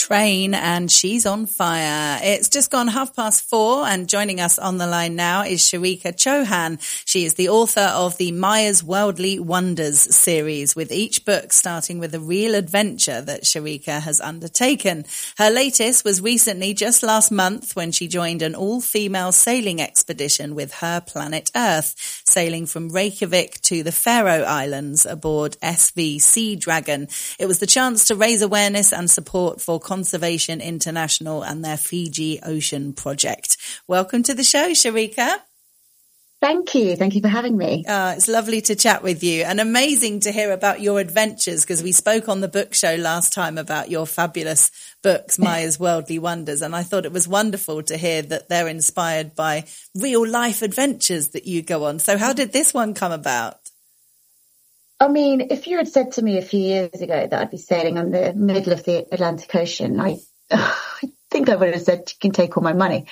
Train, and she's on fire. It's just gone 4:30, and joining us on the line now is Sharika Chauhan. She is the author of the Maya's Worldly Wonders series, with each book starting with a real adventure that Sharika has undertaken. Her latest was recently, just last month, when she joined an all-female sailing expedition with Her Planet Earth, sailing from Reykjavik to the Faroe Islands aboard SV Sea Dragon. It was the chance to raise awareness and support for Conservation International and their Fiji Ocean Project. Welcome to the show, Sharika. Thank you. Thank you for having me. It's lovely to chat with you, and amazing to hear about your adventures, because we spoke on the book show last time about your fabulous books, Maya's Worldly Wonders, and I thought it was wonderful to hear that they're inspired by real life adventures that you go on. So how did this one come about? I mean, if you had said to me a few years ago that I'd be sailing on the middle of the Atlantic Ocean, I think I would have said, you can take all my money.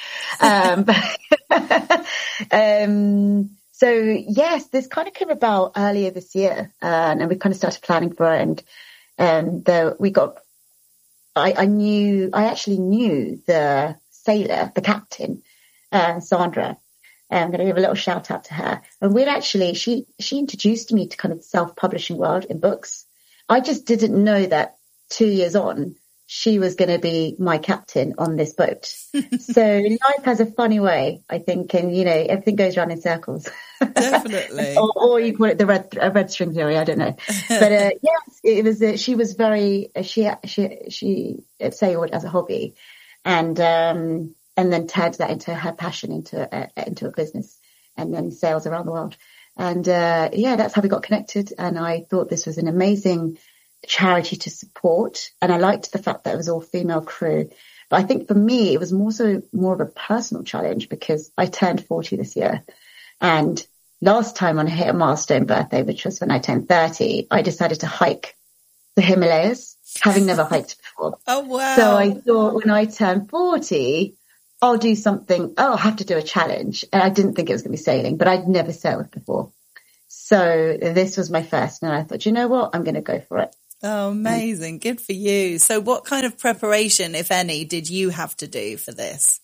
So yes, this kind of came about earlier this year, and we kind of started planning for it. And I actually knew the sailor, the captain, Sandra. I'm going to give a little shout out to her. And she introduced me to kind of the self-publishing world in books. I just didn't know that 2 years on, she was going to be my captain on this boat. So life has a funny way, I think, and everything goes around in circles. Definitely. or you call it the red string theory. I don't know. But yes, it was. She was very. She sailed as a hobby, and then turned that into her passion, into a business, and then sails around the world. And that's how we got connected. And I thought this was an amazing charity to support, and I liked the fact that it was all female crew. But I think for me, it was more of a personal challenge, because I turned 40 this year, and last time I hit a milestone birthday, which was when I turned 30, I decided to hike the Himalayas, having never hiked before. Oh wow! So I thought when I turn 40, I'll do something. I'll have to do a challenge, and I didn't think it was going to be sailing, but I'd never sailed before. So this was my first, and I thought, you know what, I'm going to go for it. Oh, amazing. Good for you. So what kind of preparation, if any, did you have to do for this?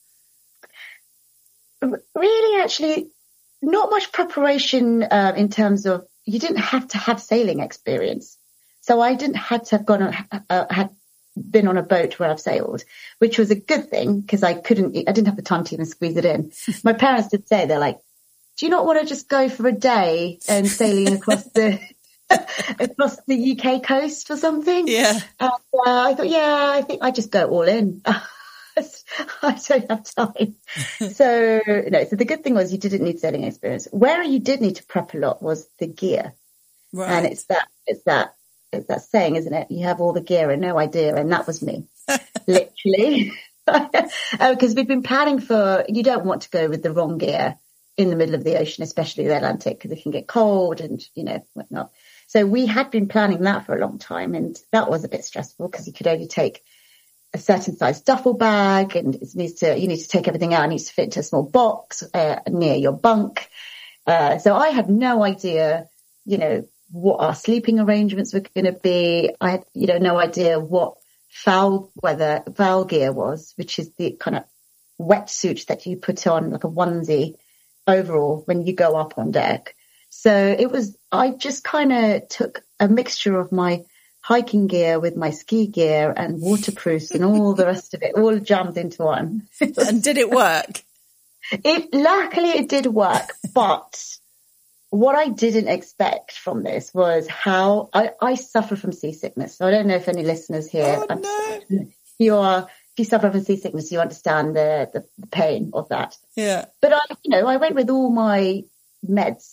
Really, actually, not much preparation in terms of, you didn't have to have sailing experience. So I didn't have to have had been on a boat where I've sailed, which was a good thing, because I didn't have the time to even squeeze it in. My parents did say, they're like, do you not want to just go for a day and sailing across the UK coast or something? Yeah. And I thought, I think I just go all in. I don't have time. So the good thing was you didn't need sailing experience. Where you did need to prep a lot was the gear. Right. And it's that saying, isn't it? You have all the gear and no idea. And that was me, literally. Because we'd been planning you don't want to go with the wrong gear in the middle of the ocean, especially the Atlantic, because it can get cold and, whatnot. So we had been planning that for a long time, and that was a bit stressful, because you could only take a certain size duffel bag, and you need to take everything out. It needs to fit into a small box near your bunk. So I had no idea, what our sleeping arrangements were going to be. I had, no idea what foul gear was, which is the kind of wetsuit that you put on, like a onesie overall when you go up on deck. So I just kind of took a mixture of my hiking gear with my ski gear and waterproofs and all the rest of it, all jammed into one. And did it work? Luckily it did work, but what I didn't expect from this was how I suffer from seasickness. So I don't know if any listeners here, if you suffer from seasickness, you understand the pain of that. Yeah. But I went with all my meds,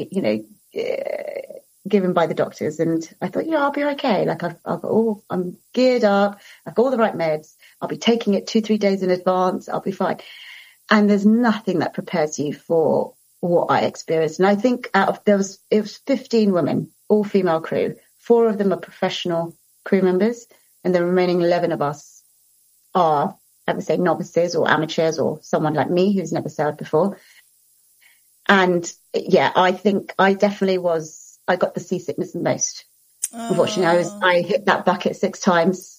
given by the doctors, and I thought, I'll be okay. Like I'm geared up. I've got all the right meds. I'll be taking it 2-3 days in advance. I'll be fine. And there's nothing that prepares you for what I experienced. And I think it was 15 women, all female crew. 4 of them are professional crew members, and the remaining 11 of us are, I would say, novices or amateurs, or someone like me who's never sailed before. And I think I definitely I got the seasickness the most. Unfortunately, I hit that bucket 6 times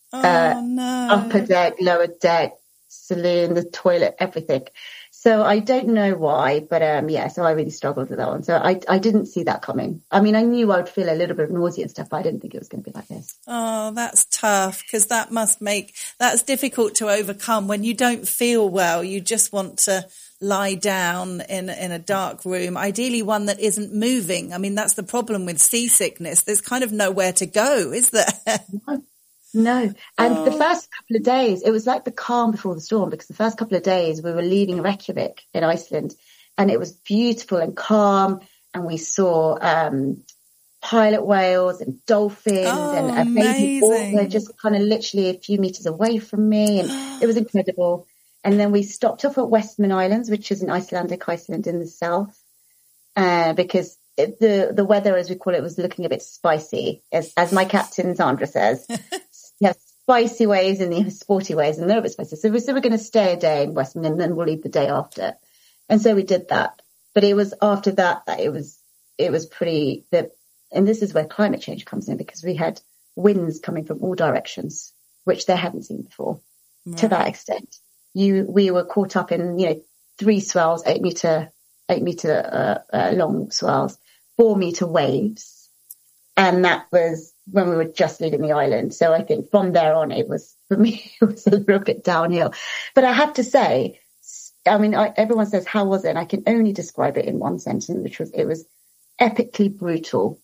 no. Upper deck, lower deck, saloon, the toilet, everything. So I don't know why, but so I really struggled with that one. So I didn't see that coming. I mean, I knew I would feel a little bit of nausea and stuff, but I didn't think it was going to be like this. Oh, that's tough, because that's difficult to overcome when you don't feel well. You just want to lie down in a dark room, ideally one that isn't moving. I mean, that's the problem with seasickness. There's kind of nowhere to go, is there? No. And the first couple of days, it was like the calm before the storm, because the first couple of days we were leaving Reykjavik in Iceland and it was beautiful and calm. And we saw pilot whales and dolphins and a baby orca just kind of literally a few meters away from me. And it was incredible. And then we stopped off at Westman Islands, which is an Icelandic island in the south, because the weather, as we call it, was looking a bit spicy, as my captain Sandra says. Yes, spicy waves and the sporty waves, and they're a bit spicy. So we're going to stay a day in Westman, and then we'll leave the day after. And so we did that. But it was after that it was pretty. And this is where climate change comes in, because we had winds coming from all directions, which they hadn't seen before, to that extent. We were caught up in 3 swells, 8 meter long swells, 4 meter waves, and that was when we were just leaving the island. So I think from there on, for me it was a little bit downhill. But I have to say, I mean, everyone says, how was it? And I can only describe it in one sentence, which was, it was epically brutal.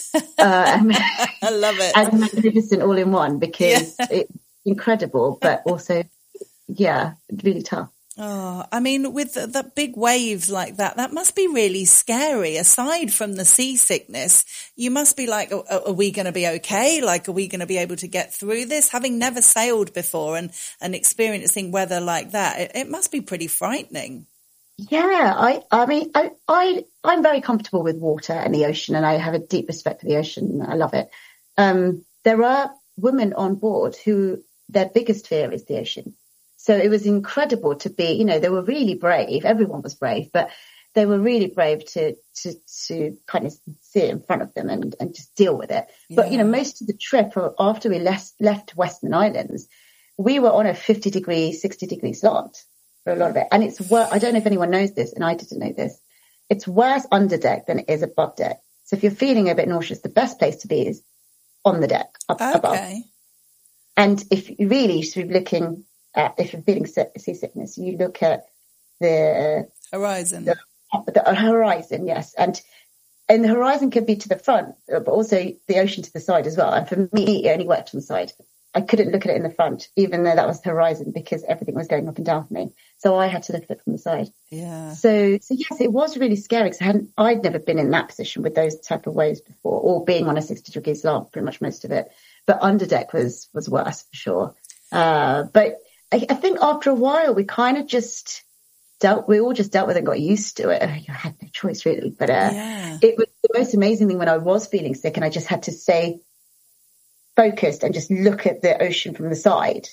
I love it. And magnificent all in one, because it's incredible, but also, really tough. Oh, I mean, with the big waves like that must be really scary. Aside from the seasickness, you must be like, are we going to be okay? Like, are we going to be able to get through this? Having never sailed before and experiencing weather like that, it must be pretty frightening. Yeah, I mean, I'm very comfortable with water and the ocean, and I have a deep respect for the ocean. I love it. There are women on board who their biggest fear is the ocean. So it was incredible to be, they were really brave. Everyone was brave, but they were really brave to kind of see it in front of them and just deal with it. Yeah. But, most of the trip after we left Westman Islands, we were on a 50 degree, 60 degree slant for a lot of it. And it's I don't know if anyone knows this, and I didn't know this. It's worse under deck than it is above deck. So if you're feeling a bit nauseous, the best place to be is on the deck above. And if you really should be looking, if you're feeling seasickness, you look at the horizon. The horizon, yes. And the horizon could be to the front, but also the ocean to the side as well. And for me, it only worked on the side. I couldn't look at it in the front, even though that was the horizon, because everything was going up and down for me. So I had to look at it from the side. Yeah. So yes, it was really scary, because I'd never been in that position with those type of waves before, or being on a 60 degree slant, pretty much most of it. But under deck was worse for sure. But I think after a while, we kind of we all just dealt with it and got used to it. I had no choice really, but it was the most amazing thing when I was feeling sick and I just had to stay focused and just look at the ocean from the side.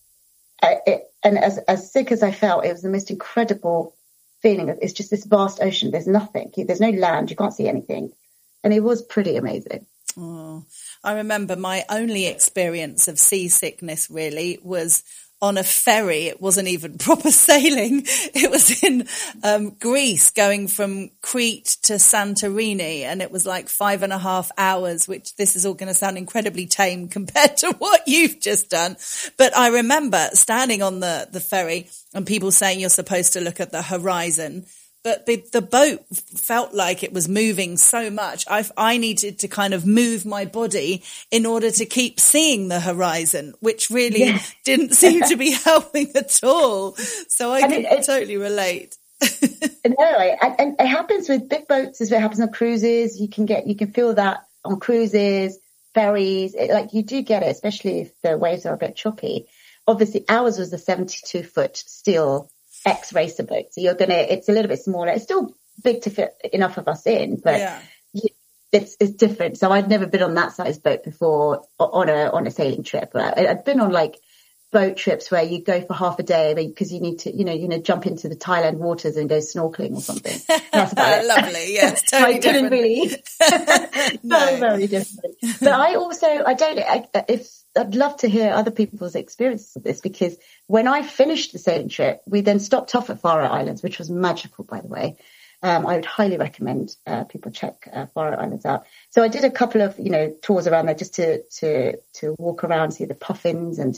And as sick as I felt, it was the most incredible feeling. It's just this vast ocean. There's nothing. There's no land. You can't see anything. And it was pretty amazing. Oh, I remember my only experience of seasickness really was on a ferry. It wasn't even proper sailing. It was in Greece, going from Crete to Santorini, and it was like 5.5 hours, which this is all going to sound incredibly tame compared to what you've just done. But I remember standing on the ferry and people saying you're supposed to look at the horizon. But the boat felt like it was moving so much. I needed to kind of move my body in order to keep seeing the horizon, which really didn't seem to be helping at all. So I can totally relate. No, and it happens with big boats as well. It happens on cruises. You can feel that on cruises, ferries. You do get it, especially if the waves are a bit choppy. Obviously, ours was a 72-foot steel ex-racer boat, so it's a little bit smaller. It's still big to fit enough of us in, but it's different. So I'd never been on that size boat before on a sailing trip. I'd been on boat trips where you go for half a day because you need to jump into the Thailand waters and go snorkeling or something. That's about it. Lovely, yes, totally different. Very different. But I also, I'd love to hear other people's experiences of this, because when I finished the sailing trip, we then stopped off at Faroe Islands, which was magical, by the way. I would highly recommend people check Faroe Islands out. So I did a couple of, tours around there just to walk around, see the puffins and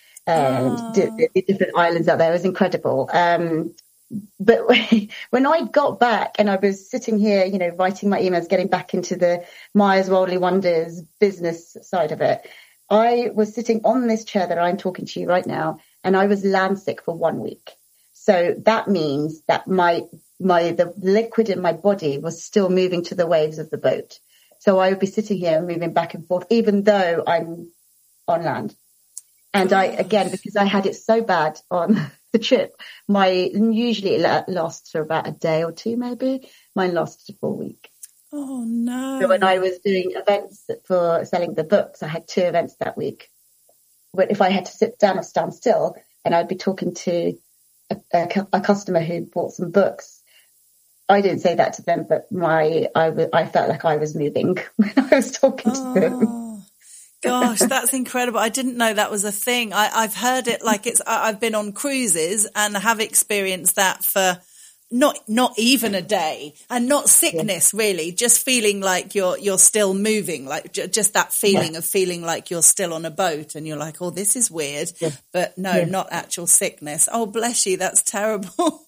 the different islands out there. It was incredible. But when I got back and I was sitting here, writing my emails, getting back into the Maya's Worldly Wonders business side of it, I was sitting on this chair that I'm talking to you right now, and I was land sick for 1 week. So that means that the liquid in my body was still moving to the waves of the boat. So I would be sitting here moving back and forth, even though I'm on land. And because I had it so bad on the trip, usually it lasts for about a day or two, maybe. Mine lasted for a week. Oh, no. So when I was doing events for selling the books, I had 2 events that week. But if I had to sit down or stand still, and I'd be talking to a customer who bought some books, I didn't say that to them, but I felt like I was moving when I was talking to them. Gosh, that's incredible. I didn't know that was a thing. I've heard it I've been on cruises and have experienced that for not even a day, and not sickness really, just feeling like you're still moving, like just that feeling of feeling like you're still on a boat and you're like, oh, this is weird, but no, not actual sickness. Oh, bless you. That's terrible.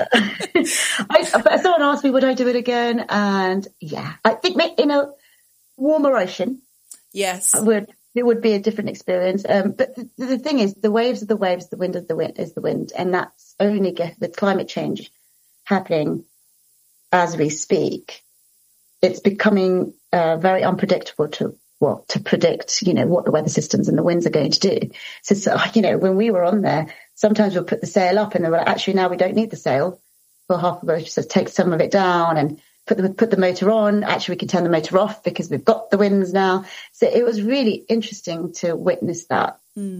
Someone asked me, would I do it again? And I think in a warmer ocean, yes, it would be a different experience. But the thing is, the waves are the waves, the wind is the wind, and that's only with climate change happening as we speak. It's becoming very unpredictable to predict, what the weather systems and the winds are going to do. So when we were on there, sometimes we'll put the sail up and then actually now we don't need the sail for half of it. Just take some of it down and put the motor on. Actually, we can turn the motor off because we've got the winds now. So it was really interesting to witness that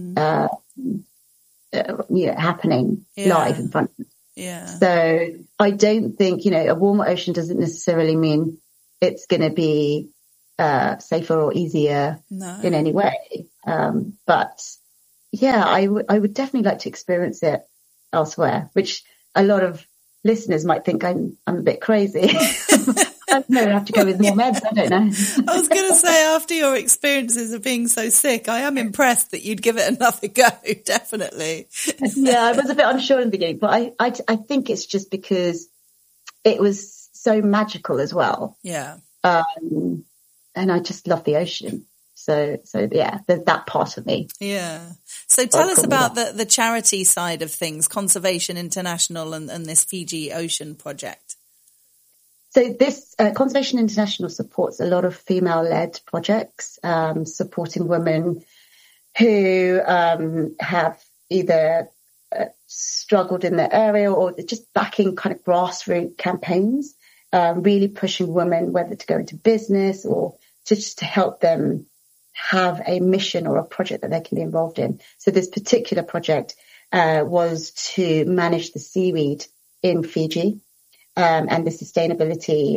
happening live in front of us. Yeah. So I don't think, a warmer ocean doesn't necessarily mean it's going to be safer or easier in any way. But I would definitely like to experience it elsewhere, which a lot of listeners might think I'm a bit crazy. I have to go with more meds. I don't know. I was going to say, after your experiences of being so sick, I am impressed that you'd give it another go. Definitely. Yeah, I was a bit unsure in the beginning, but I think it's just because it was so magical as well. Yeah. And I just love the ocean. So there's that part of me. Yeah. So tell us about the charity side of things, Conservation International and this Fiji Ocean project. So this Conservation International supports a lot of female-led projects, supporting women who have either struggled in their area or just backing kind of grassroots campaigns, really pushing women, whether to go into business or just to help them have a mission or a project that they can be involved in. So this particular project was to manage the seaweed in Fiji. And the sustainability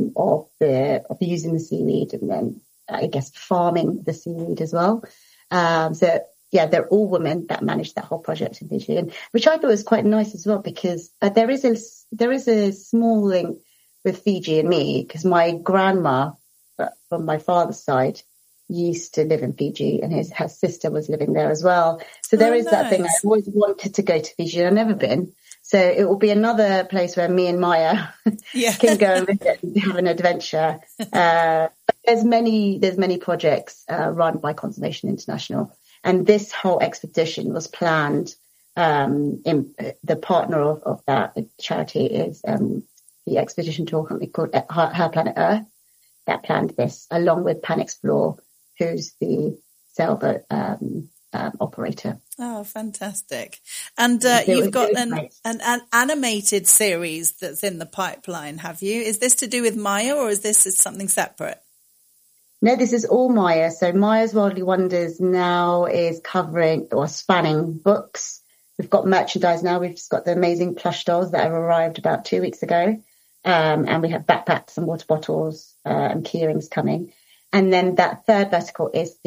of using the seaweed, and then I guess farming the seaweed as well. They're all women that managed that whole project in Fiji, and which I thought was quite nice as well, because there is a small link with Fiji and me, because my grandma from my father's side used to live in Fiji, and her sister was living there as well. So there is that thing. I always wanted to go to Fiji, and I've never been. So it will be another place where me and Maya can go and visit and have an adventure. There's many projects run by Conservation International, and this whole expedition was planned. In the partner of that charity is the expedition tour company called Her Planet Earth, that planned this, along with Pan Explore, who's the sailboat operator. Oh, fantastic. And you've got an animated series that's in the pipeline, have you? Is this to do with Maya, or is this something separate? No, this is all Maya. So Maya's Worldly Wonders now is covering or spanning books. We've got merchandise now. We've just got the amazing plush dolls that have arrived about 2 weeks ago. And we have backpacks and water bottles and key rings coming. And then that third vertical is the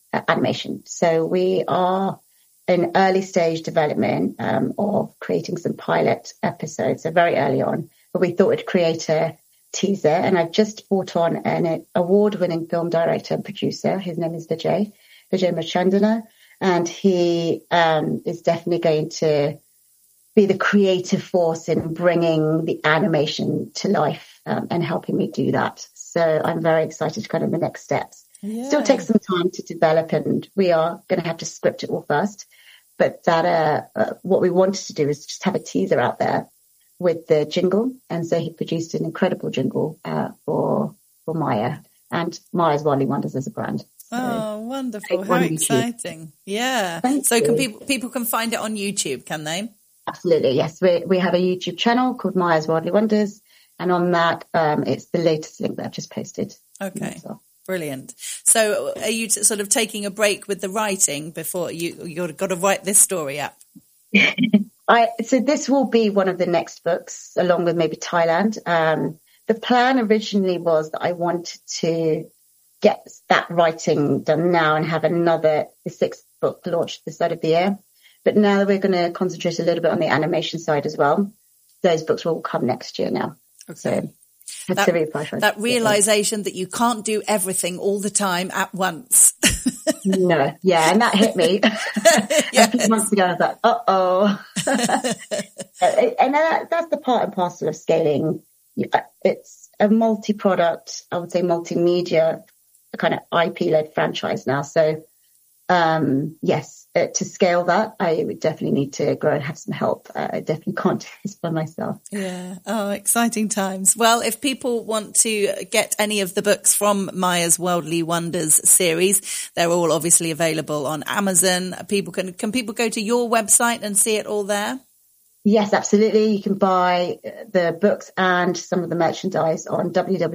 animation. So we are in early stage development of creating some pilot episodes, so very early on. But we thought we'd create a teaser, and I've just brought on an award-winning film director and producer. His name is Vijay Machandana, and he is definitely going to be the creative force in bringing the animation to life and helping me do that. So I'm very excited to kind of the next steps. Yeah. Still takes some time to develop, and we are going to have to script it all first. But that what we wanted to do is just have a teaser out there with the jingle. And so he produced an incredible jingle for Maya and Maya's Wildly Wonders as a brand. Oh, wonderful. How exciting. Yeah. So people can find it on YouTube, can they? Absolutely, yes. We have a YouTube channel called Maya's Wildly Wonders, and on that, it's the latest link that I've just posted. Okay, brilliant. So are you sort of taking a break with the writing before you've got to write this story up? So this will be one of the next books, along with maybe Thailand. The plan originally was that I wanted to get that writing done now and have the sixth book launched this side of the year. But now we're going to concentrate a little bit on the animation side as well. Those books will come next year now. Okay. So that realization that you can't do everything all the time at once. No. Yeah. And that hit me a few months ago. I was like, uh-oh. And that's the part and parcel of scaling. It's a multi-product, I would say multimedia, kind of IP-led franchise now. So, yes. To scale that, I would definitely need to grow and have some help. I definitely can't do this by myself. Yeah. Oh, exciting times. Well, if people want to get any of the books from Maya's Worldly Wonders series, they're all obviously available on Amazon. Can people go to your website and see it all there? Yes, absolutely. You can buy the books and some of the merchandise on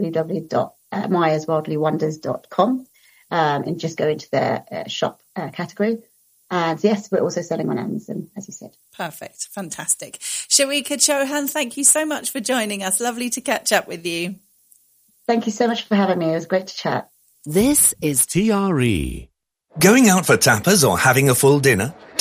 www.mayasworldlywonders.com and just go into the shop category. And yes, we're also selling on Amazon, as you said. Perfect. Fantastic. Sharika Chauhan, thank you so much for joining us. Lovely to catch up with you. Thank you so much for having me. It was great to chat. This is TRE. Going out for tapas or having a full dinner?